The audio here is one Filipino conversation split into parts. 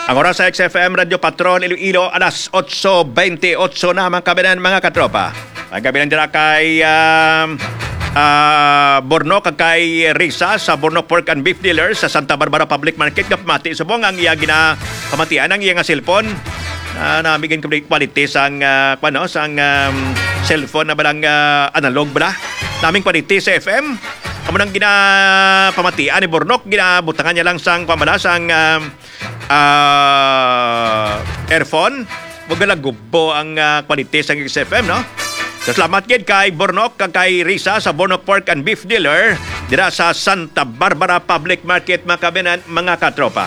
Ang oras sa XFM Radio Patron Iloilo, alas 8:28 na mga katropa. Ang kabilang dira kay Bornok kay Risa sa Bornok Pork and Beef Dealer sa Santa Barbara Public Market. Kapmati subong ang iya ginapamatian ang iya nga cellphone. Namigin ko quality sang cellphone na balang analog bala. Naming quality sa FM. Amo nang ginapamatian ni Bornok, ginabutangan niya lang sang pamala sang earphone. Huwag lang gubo ang quality sa XFM, no? So, salamat kid kay Bornok, kay Risa sa Bornok Pork and Beef Dealer dira sa Santa Barbara Public Market, mga katropa.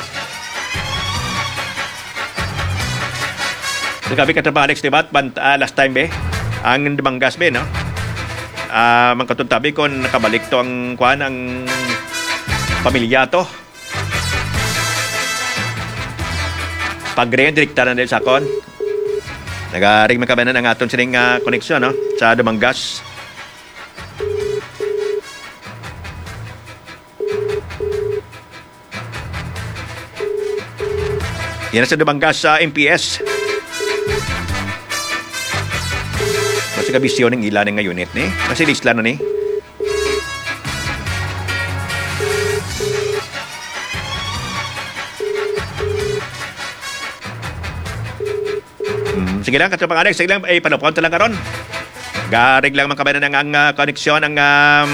Nagabi katropa Alex, diba? Last time, ang Dimanggas, no? Mangkatuntabi ko nakabalik to ang pamilya to. Pag-rin, direkta na din sa akon. Nag-ring makabanan ang aton sining koneksyon, no? Sa Dumangas. Yan sa Dumangas sa MPS. Kasi kabisyon ng ilan ng unit ni. Kasi lisla na ni. Sige lang, katapang Alex. Sige lang, panupon lang karon. Garig lang makabayan ang koneksyon ng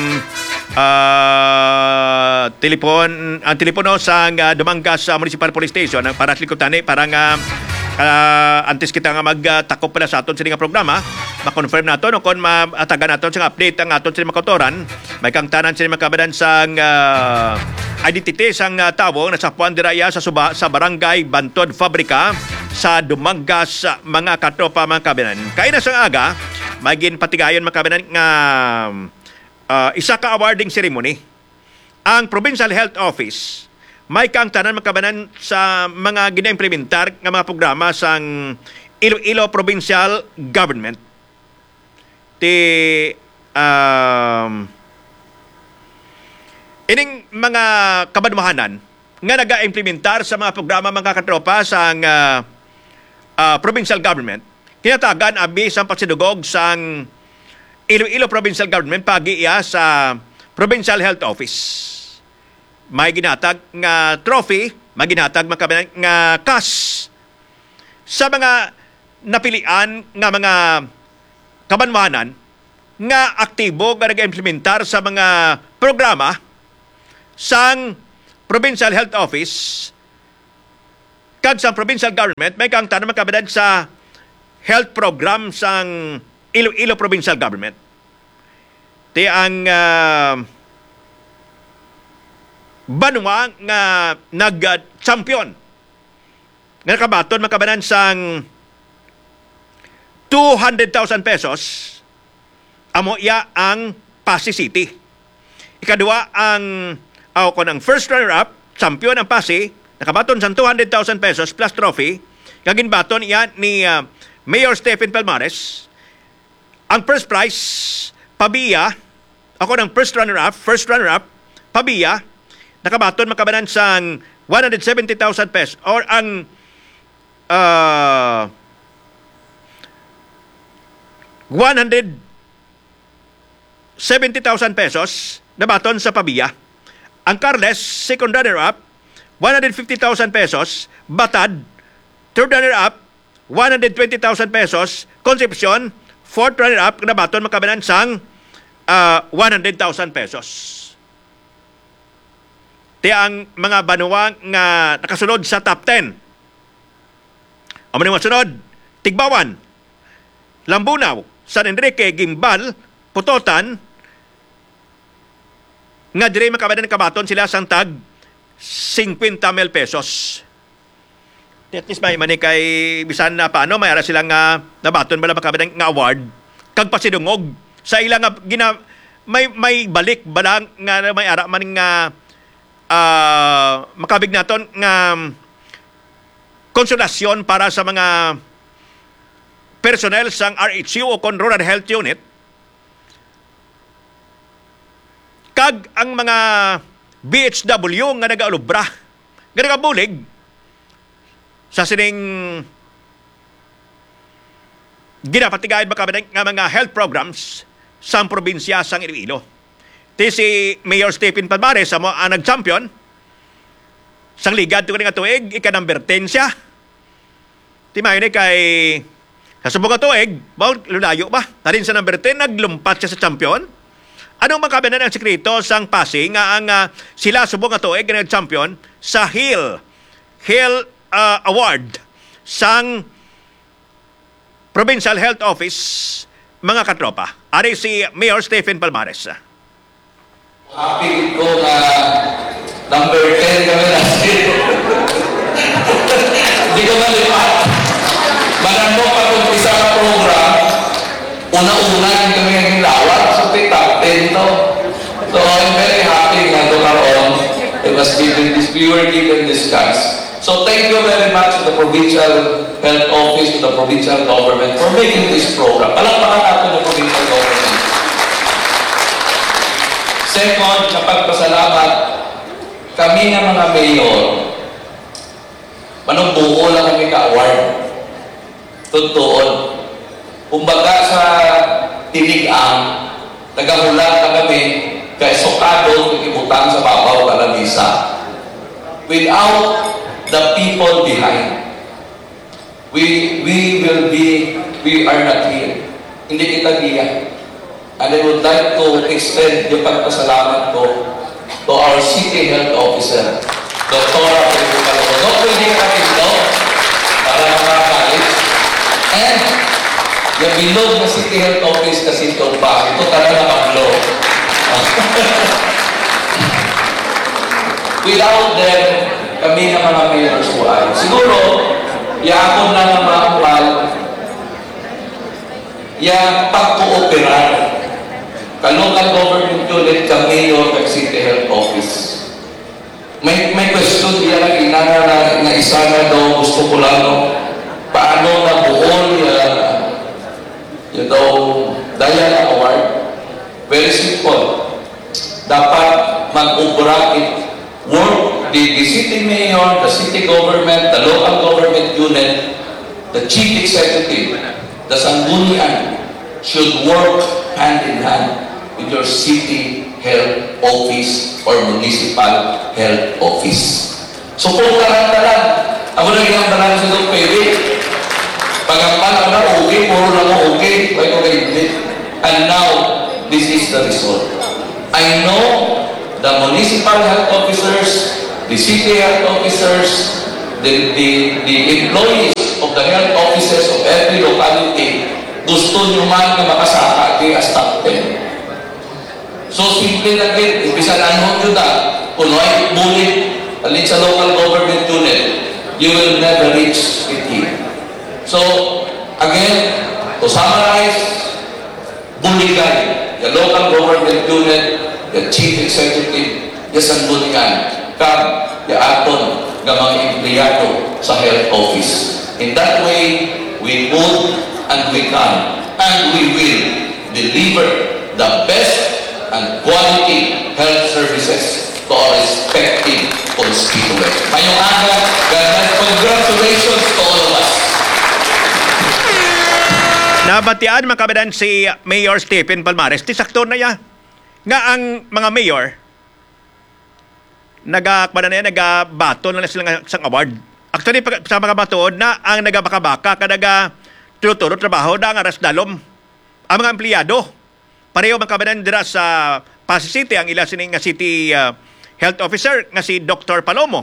telepono sa Dumangas Municipal Police Station para sa likutan parang antes kita nga magtakop pala sa aton sa nga programa, ma-confirm nato no kung maatagan naton sa update ang aton sa makautoran. May kang tanan sa makabayan sa identity sang tawo na sa Puan Diraya sa Barangay Bantod Fabrika sa Dumangas, mga katropa, mga kabinan. Kaya na sa aga, maging patigayon mga kabinan nga isa ka awarding ceremony. Ang Provincial Health Office may kang tanan mga kabinan sa mga gina-implementar nga mga programa sang Iloilo Provincial Government. Ining mga kabadmahanan nga naga-implementar sa mga programa mga katropa sang provincial government, kinatagan abi sa pagsidugog sang Iloilo Provincial Government pag-iya sa Provincial Health Office. May ginatag nga trophy, may ginatag nga cash sa mga napilian nga mga kabanmahanan nga aktibo nga nag-implementar sa mga programa sang Provincial Health Office kag sa provincial government. May kang tanong makabadan sa health program sang Iloilo Provincial Government. Ti ang banwa nga nag-champion nga nakabaton makabadan sang 200,000 pesos amo iya ang Pasig City. Ikadua ang first runner-up, champion ang Pasig, nakabaton sa 200,000 pesos plus trophy. Kaginbaton iyan ni Mayor Stephen Palmares. Ang first prize, Pabiya. Ako ng first runner-up, Pabiya. Nakabaton makabanan sa 170,000 pesos. Or ang 170,000 pesos nabaton sa Pabiya. Ang Carles, second runner-up, 150,000 pesos. Batad, third runner-up, 120,000 pesos. Concepcion, fourth runner-up, nabaton makabanan sang 100,000 pesos. Ti ang mga banuwa nga nakasunod sa top 10. Ang mga sunod, Tigbawan, Lambunaw, San Enrique, Gimbal, Putotan, nga dire makabanan kabaton sila sang tag 50,000 pesos. At least may mani kay bisan na paano may ara silang nabaton bala makabanan nga award kag pasidungog sa ilang may balik balang nga may ara man nga makabig naton nga konsolasyon para sa mga personnel sang RHU o kon Rural Health Unit. Kag ang mga BHW nga nag-alubra, nga nag-abulig, sa sining ginapatigaid nga mga health programs sa probinsya sang Iloilo. Ti si Mayor Stephen Palmares ang nag-champion sang ligad ito nga tuig, ika-number 10 siya. Ti mayon kay sa subong nga tuig, lulayo ba? Tarin sa number 10, naglumpat siya sa champion. Anong makabinan ang sekreto sang Pasig nga ang sila subong nga tuig nga nag-champion sa Hill Award sang Provincial Health Office, mga katropa. Ari si Mayor Stephen Palmares. Happy ko na number 10 kami natin. Hindi ko malipat. Manan mo pag-umpisa ka program, una-una yung kami ang lawat. So, top 10 to. So, I'm very happy na ito karoon. It was given this, we were given this chance. So, thank you very much to the Provincial Health Office, to the provincial government for making this program. Palakpakan natin ng provincial government. Second, kapag pasalamat, kami nga mga mayor, manungbuo lang kami ka-award. Tutuon. Kumbaga sa tinigang, tagahulat na kami, kay sokado, ikibutang sa babaw kalalisa. Without the people behind, we are not here. Hindi kita diyan. And I would like to extend yung pagpasalamat ko to our City Health Officer, Dr. Pedro Calvo. No, pwede ka ito para makakalit. And yung bilog na City Health Office kasi ito ba? Ito talaga mag-blow. Without them, kami na mga mayors po ay. Siguro, yakon na ng mga kapal, yung pag-cooperar. Local government unit ka mayor kag City Health Office. May question diya na inana na isa na daw gusto ko lang no, paano na buol yung daw Diana Award. Very simple. Dapat mag-ubraket work the city mayor, the city government, the local government unit, the chief executive, the sanggunian should work hand in hand with your city health office or municipal health office. So kung taran-taran, ako na ginambalan sa itong pwede. Pag-ampal na okay, puro lang okay, why ko hindi. And now, this is the result. I know the municipal health officers, the city health officers, the employees of the health offices of every locality, gusto nyo man na makasaka kay as top 10. So, simple na din. Ibisan anong nyo na, kung ay bulit, alin sa local government unit, you will never reach it here. So, again, to summarize, buligan, the local government unit, the chief executive, yes, ang buligan, kag, the aton, ng mga empleyado sa health office. In that way, we would and we can and we will deliver the best and quality health services to our respective constituents. Mayong aga, congratulations to all of us. Nabatian makabidan si Mayor Stephen Palmares. Tisakto na ya nga ang mga mayor nagabato na sila ng award. Actually, sa mga batood na ang nagabaka-baka kadaga tuturo trabaho na ang aras dalom ang mga empleyado. Pareho makabinan dira sa Pasig City ang ila sining nga city health officer nga si Dr. Palomo.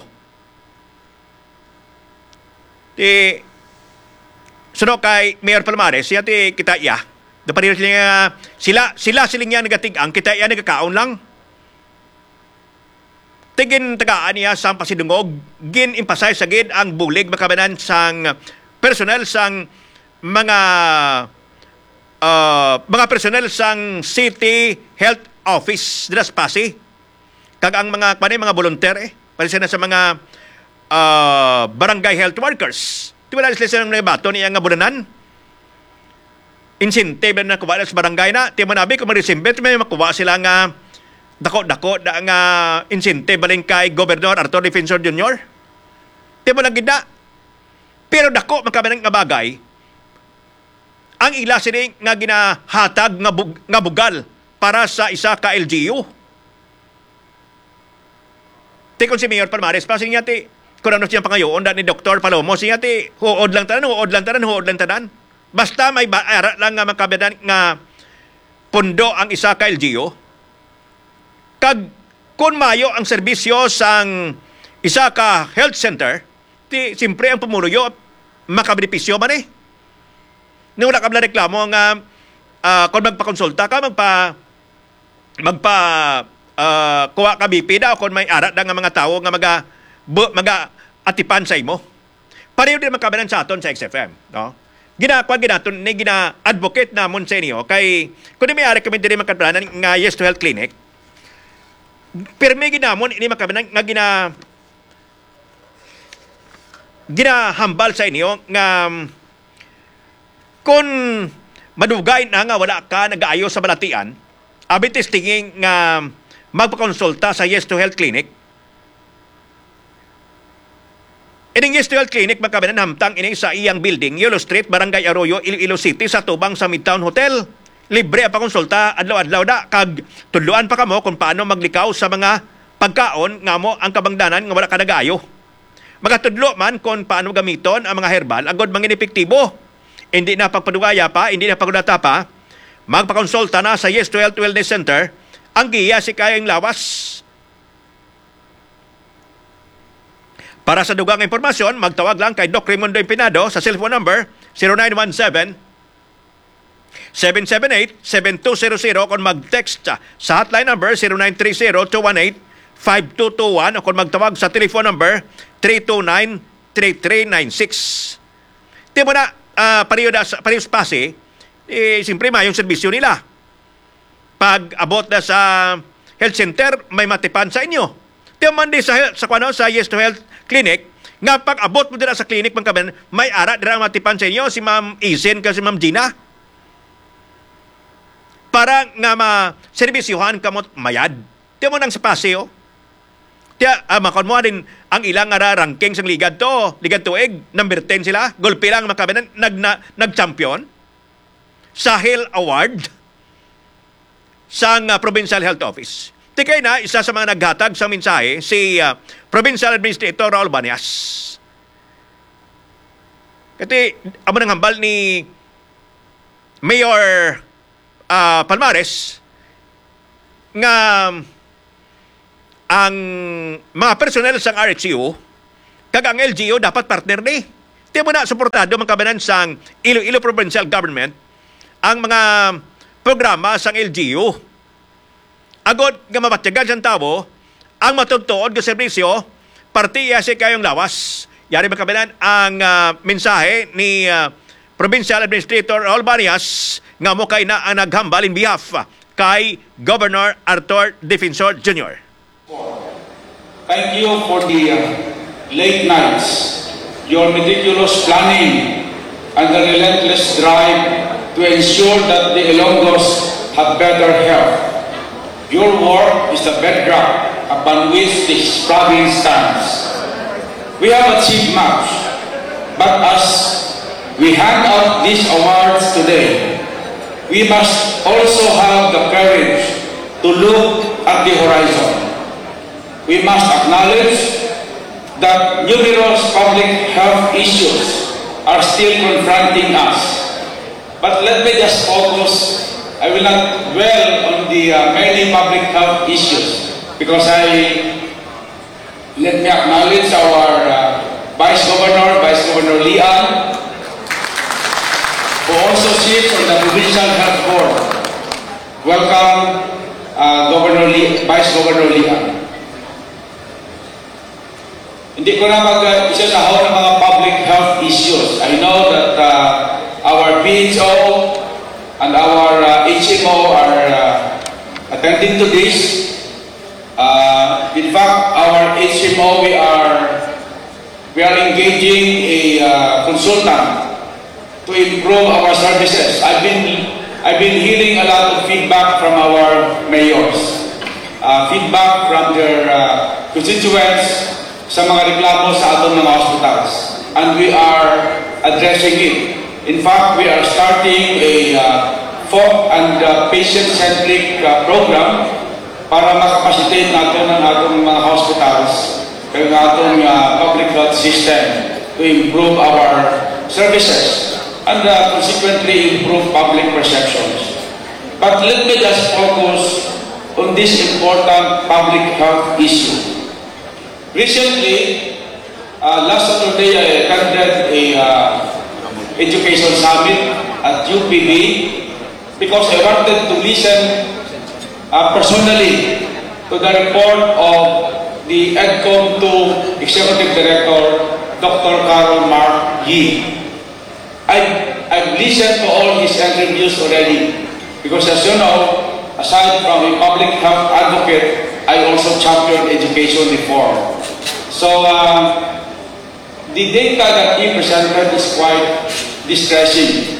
Ti suno kay Mayor Palmares, siya ti kita iya. Dapat sila siling niya nagatig-ang, kita iya nagakaon lang. Tigin tagaan niya sa pasidungog, gin-emphasize sagid ang bulig makabanan sang personal sang mga personnel sang City Health Office dira sa Pasig. Kag ang mga volunteer pareha na sa mga barangay health workers. Di ba sila ng nabato niya nga budanan? Incentive na kuha sa barangay na. Di ba nabi kung mag-December, may makuha sila nga dako-dako da nga incentive baling kay Gobernador Arthur Defensor Jr. Di ba lagi na? Pero dako man kabanan nga bagay ang ila sini nga ginahatag nga bugal para sa isa ka LGU. Tikon si Mayor Palmares, pa siya ti, kung ano siyang pangayoon, ni Dr. Palomo, siya ti, huod lang tanan. Basta may baara lang nga makabinan nga pundo ang isa ka LGU. Kag, kung mayo ang serbisyo sang isa ka health center, ti, simpre ang pumuruyo, makabenepisyo man eh. Nung wala ka bala reklamo nga, kung magpakonsulta ka, kuha ka BP daw kung may arat nga mga tao nga atipan sa imo. Pareho din magkabanan sa aton sa XFM. No? Gina-advocate namon sa inyo kay kung may ari kami din magkabanan nga Yes to Health Clinic, pero may ginamon ini magkabanan nga ginahambal sa inyo nga kung madugay na nga wala ka nag-aayo sa balatian, abi testingin nga magpakonsulta sa Yes to Health Clinic. Ining Yes to Health Clinic magkabinan hamtang ini sa iyang building, Yellow Street, Barangay Arroyo, Iloilo City, sa tubang sa Midtown Hotel. Libre ang pakonsulta, adlaw-adlaw da, kag tudloan pa kamo kung paano maglikaw sa mga pagkaon nga mo ang kabangdanan nga wala ka nag-aayo. Magatudlo man kung paano gamiton ang mga herbal, agod mangin epektibo. Hindi na pagpadugaya pa, hindi na pagdata pa, magpakonsulta na sa Yes to Health Wellness Center. Ang giya si Kayang Lawas. Para sa dugang impormasyon, magtawag lang kay Doc Raimundo Empinado sa cellphone number 0917-778-7200 kung mag-text sa hotline number 0930-218-5221 o kung magtawag sa telephone number 329-3396. Di mo na, parehos pasi, siyempre yung serbisyo nila. Pag abot na sa health center, may matipan sa inyo. Tiyo man di sa Yes to Health Clinic, nga pag abot mo din sa clinic, may ara din ang matipan sa inyo, si Ma'am Isin kasi Ma'am Gina. Para nga ma-servisyohan ka mo mayad. Tiyo mo nang sa paseo. Tiya, makon mo din ang ilang ranking sa ligad tuig, number 10 sila, gulpi lang makabinan, nag-champion sa Hill Award sa Provincial Health Office. Tikay na, isa sa mga naghatag sa mensahe, si Provincial Administrator Raul Banias. Kasi, amo nang hambal ni Mayor Palmares nga ang mga personnel sa RHU kag ang LGU dapat partner ni. Di mo na suportado magkabanan sa Iloilo Provincial Government ang mga programa sa LGU. Agod nga mabatyagan sa tao ang matugtuod ng serbisyo, partiya si Kayong Lawas. Yari magkabanan ang mensahe ni Provincial Administrator Raul Banias nga mo kay na ang naghambal in behalf kay Governor Arthur Defensor Jr. Thank you for the late nights, your meticulous planning, and the relentless drive to ensure that the Ilonggos have better health. Your work is the bedrock upon which this province stands. We have achieved much, but as we hand out these awards today, we must also have the courage to look at the horizon. We must acknowledge that numerous public health issues are still confronting us. But let me just focus. I will not dwell on the many public health issues because let me acknowledge our Vice Governor Lian, who also sits on the Provincial Health Board. Welcome, Vice Governor Lian. Hindi ko na mag-isasahaw ng mga public health issues. I know that our PHO and our HMO are attending to this. In fact, our HMO, we are engaging a consultant to improve our services. I've been hearing a lot of feedback from our mayors, feedback from their constituents sa mga reklamo sa atong mga hospitals. And we are addressing it. In fact, we are starting a folk and patient-centric program para makapacitate natin ang atong mga hospitals and atong public health system to improve our services and consequently improve public perceptions. But let me just focus on this important public health issue. Recently, last Saturday, I attended a education summit at UPB because I wanted to listen personally to the report of the EDCOM 2 Executive Director, Dr. Carol Mark Yee. I've listened to all his interviews already because, as you know, aside from a public health advocate, I also championed education reform. So the data that he presented is quite distressing.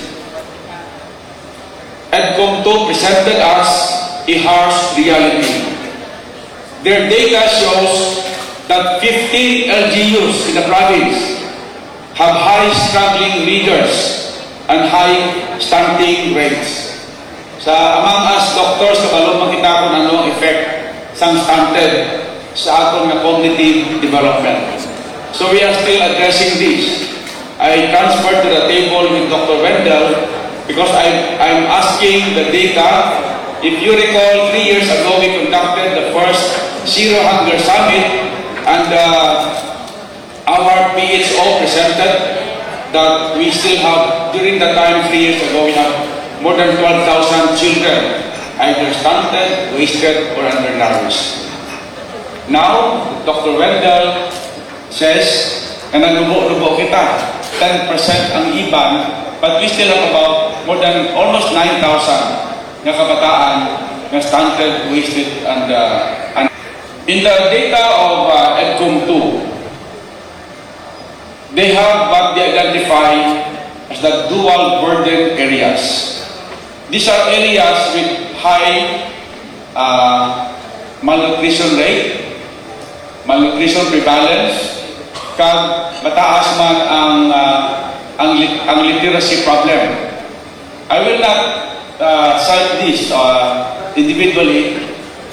EDCOM 2 presented us a harsh reality. Their data shows that 15 LGUs in the province have high struggling readers and high stunting rates. Among us doctors, kabalo makita ko na anong effect sang stunted sa atong cognitive development. So we are still addressing this. I transferred to the table with Dr. Wendell because I'm asking the data. If you recall, 3 years ago we conducted the first Zero Hunger Summit, and our PHO presented that we still have, during the time 3 years ago, we have more than 12,000 children either stunted, wasted, or undernourished. Now, Dr. Wendell says, na naglubo-lubo kita, 10% ang iban, but we still have about more than almost 9,000 na kabataan na stunted, wasted, and in the data of EDCOM 2, they have what they identify as the dual burden areas. These are areas with high malnutrition rate, malnutrition prevalence, kag mataas man ang literacy problem. I will not cite this individually.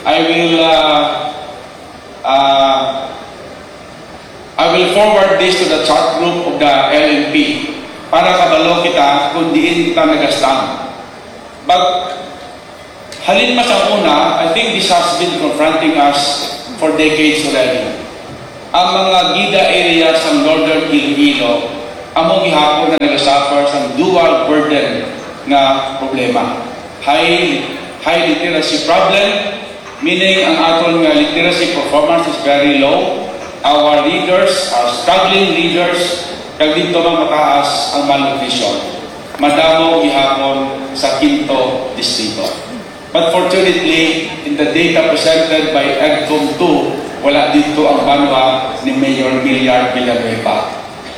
I will forward this to the chat group of the LNP para kabalo kita kung diin kita nagastan. But halin mas ang una, I think this has been confronting us for decades already. Ang mga gida areas ng Northern Iloilo, among gihapon na nagasuffer sa dual burden na problema. High literacy problem, meaning ang aton literacy performance is very low. Our readers are struggling readers, kag dito man mataas ang malnutrition. Madamo gihapon sa Quinto Distrito. But fortunately, in the data presented by EDCOM 2, wala dito ang banwa ni Mayor Villar Villanueva.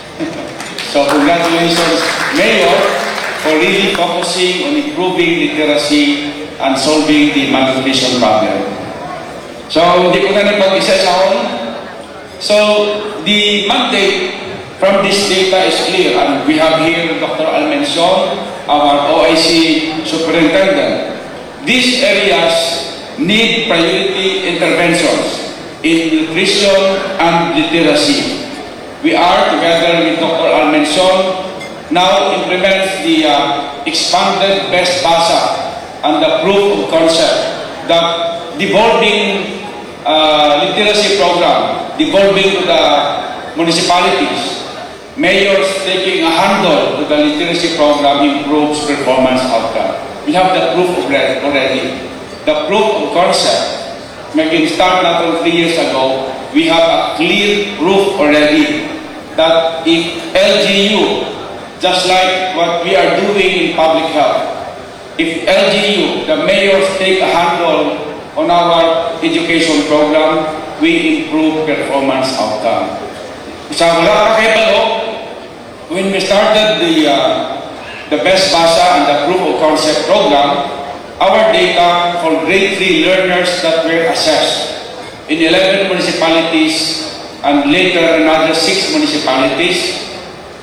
So congratulations, Mayor, for really focusing on improving literacy and solving the malnutrition problem. So hindi ko na nagpag-isa sa on. So the mandate from this data is clear, and we have here Dr. Almenson, our OIC Superintendent. These areas need priority interventions in nutrition and literacy. We are, together with Dr. Almenson, now implements the expanded Best BASA and the proof of concept that devolving literacy program, devolving to the municipalities, mayors taking a handle to the literacy program improves performance outcome. We have the proof already. The proof of concept, making start not 3 years ago, we have a clear proof already that if LGU, just like what we are doing in public health, if LGU, the mayors take a handle on our education program, we improve performance outcome. Sa wala pa kayo balo, when we started the Best BASA and the Proof of Concept program, our data for grade 3 learners that were assessed in 11 municipalities and later another 6 municipalities,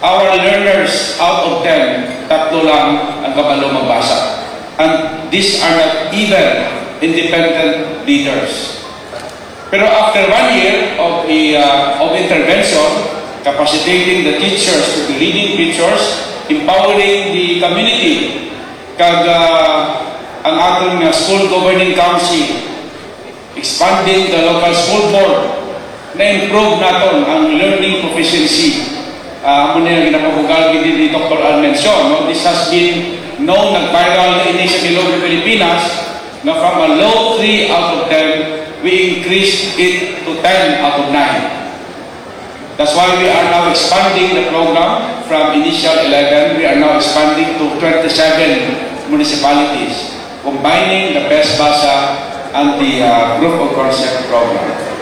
our learners out of 10, tatlo lang ang kabalo magbasa. And these are not even independent leaders. Pero after 1 year of intervention, capacitating the teachers to be leading preachers, empowering the community, kag ang atong school governing council, expanding the local school board, na-improve naton ang learning proficiency. Muna yung ginapabugal ni Dr. Al mention, no? This has been known, nag-viral na ini sa Bilog ng Pilipinas, na from a low 3 out of 10, we increased it to 10 out of 9. That's why we are now expanding the program from initial 11, we are now expanding to 27 municipalities, combining the Best Basa and the Proof of Concept program.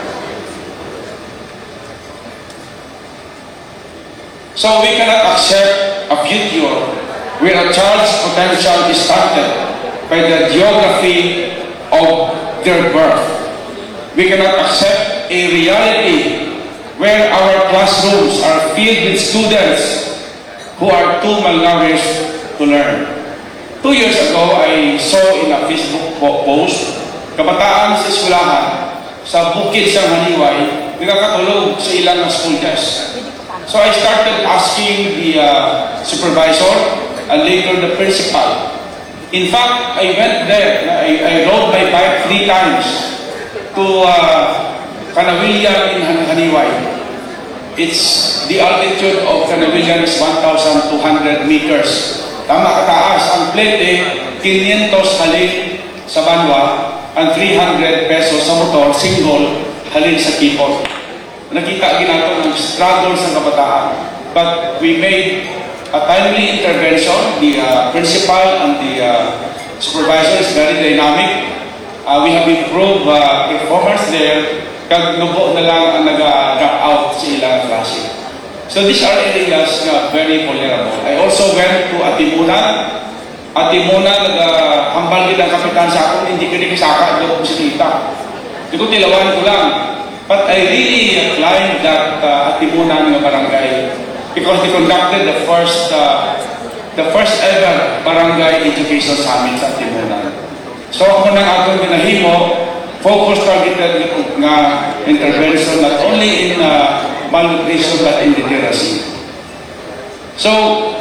So we cannot accept a future where a child's potential is stunted by the geography of their birth. We cannot accept a reality where our classrooms are filled with students who are too malnourished to learn. 2 years ago, I saw in a Facebook post, kabataan sa eskwelahan sa bukid sa Haniway, nagkakatulog sa ilang school desk. So I started asking the supervisor and later the principal. In fact, I went there. I rode my bike 3 times to Canavillan in Haniway. It's the altitude of Canavillan is 1,200 meters. Tama kataas. Ang plate 500 halin sa Banwa and 300 pesos sa motor, single, halin sa Kipot. Nakita ginato ng struggle sa kabataan. But we made a timely intervention. The principal and the supervisor is very dynamic. We have improved performance there. Kag nubo na lang ang nag-drop out sa ilang klase. So these are areas na very vulnerable. I also went to Atimunan. Atimunan, nag-hambal din ang kapitan sa akin, hindi ko nakisaka doon si tita. Hindi ko tilawan ko lang. But I really climbed that Atimunan ng barangay because they conducted the first ever barangay education summit sa Atimunan. So ako nang atong ginahimo, focus targeted nga intervention not only in malnutrition but in literacy. So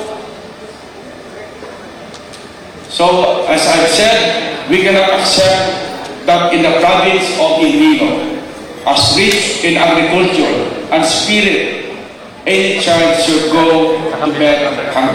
as I've said, we cannot accept that in the province of Iloilo, as rich in agriculture and spirit, any child should go to bed hungry.